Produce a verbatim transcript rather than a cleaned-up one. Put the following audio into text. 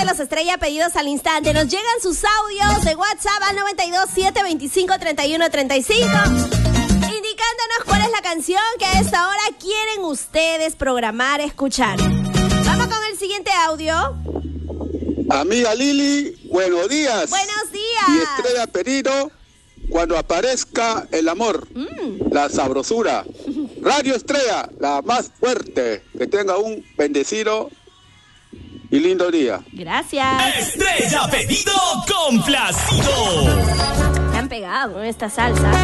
los Estrella pedidos al instante. Nos llegan sus audios de WhatsApp al noventa y dos, siete veinticinco, treinta y uno, treinta y cinco, indicándonos cuál es la canción que a esta hora quieren ustedes programar, escuchar. Vamos con el siguiente audio. Amiga Lili, buenos días. Buenos días. Y Estrella Perino, cuando aparezca el amor, Mm. la sabrosura. Radio Estrella, la más fuerte. Que tenga un bendecido y lindo día. Gracias. Estrella Pedido Complacido. Se han pegado en esta salsa.